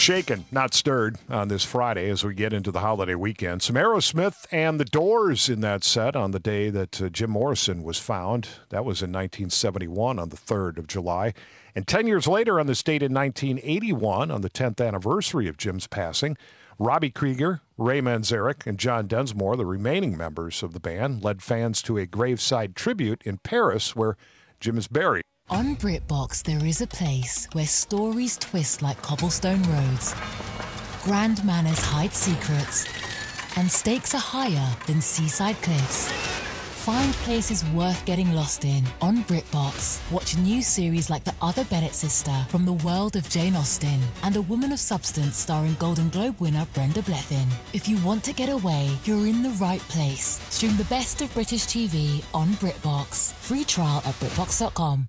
shaken, not stirred on this Friday as we get into the holiday weekend. Some Aerosmith and The Doors in that set on the day that Jim Morrison was found. That was in 1971 on the 3rd of July. And 10 years later on this date in 1981, on the 10th anniversary of Jim's passing, Robbie Krieger, Ray Manzarek, and John Densmore, the remaining members of the band, led fans to a graveside tribute in Paris where Jim is buried. On BritBox, there is a place where stories twist like cobblestone roads, grand manners hide secrets, and stakes are higher than seaside cliffs. Find places worth getting lost in on BritBox. Watch new series like The Other Bennett Sister from the world of Jane Austen and A Woman of Substance starring Golden Globe winner Brenda Blethyn. If you want to get away, you're in the right place. Stream the best of British TV on BritBox. Free trial at BritBox.com.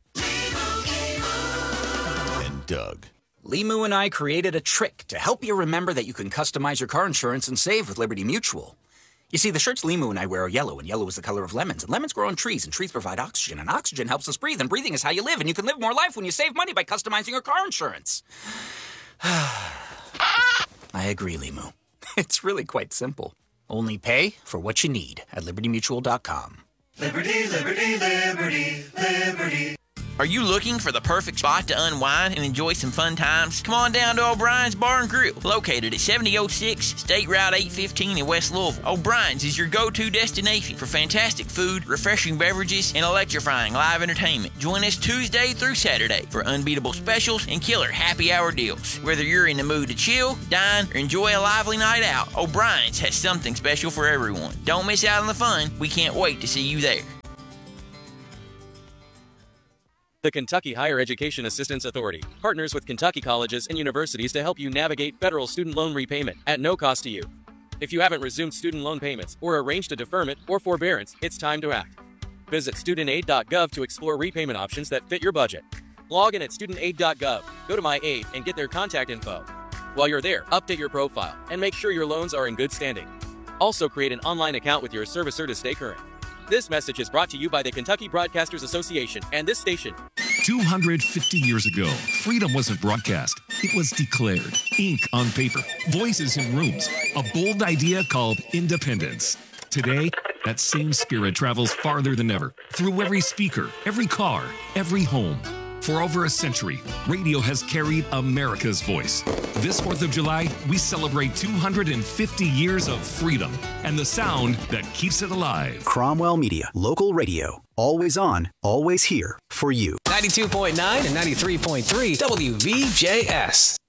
And Doug. Limu and I created a trick to help you remember that you can customize your car insurance and save with Liberty Mutual. You see, the shirts Limu and I wear are yellow, and yellow is the color of lemons. And lemons grow on trees, and trees provide oxygen. And oxygen helps us breathe, and breathing is how you live. And you can live more life when you save money by customizing your car insurance. I agree, Limu. It's really quite simple. Only pay for what you need at LibertyMutual.com. Liberty, liberty, liberty, liberty. Are you looking for the perfect spot to unwind and enjoy some fun times? Come on down to O'Brien's Bar and Grill, located at 7006 State Route 815 in West Louisville. O'Brien's is your go-to destination for fantastic food, refreshing beverages, and electrifying live entertainment. Join us Tuesday through Saturday for unbeatable specials and killer happy hour deals. Whether you're in the mood to chill, dine, or enjoy a lively night out, O'Brien's has something special for everyone. Don't miss out on the fun. We can't wait to see you there. The Kentucky Higher Education Assistance Authority partners with Kentucky colleges and universities to help you navigate federal student loan repayment at no cost to you. If you haven't resumed student loan payments or arranged a deferment or forbearance, it's time to act. Visit studentaid.gov to explore repayment options that fit your budget. Log in at studentaid.gov, go to My Aid, and get their contact info. While you're there, update your profile and make sure your loans are in good standing. Also create an online account with your servicer to stay current. This message is brought to you by the Kentucky Broadcasters Association and this station. 250 years ago, freedom wasn't broadcast. It was declared. Ink on paper, voices in rooms, a bold idea called independence. Today, that same spirit travels farther than ever, through every speaker, every car, every home. For over a century, radio has carried America's voice. This 4th of July, we celebrate 250 years of freedom and the sound that keeps it alive. Cromwell Media, local radio. Always on, always here for you. 92.9 and 93.3 WVJS.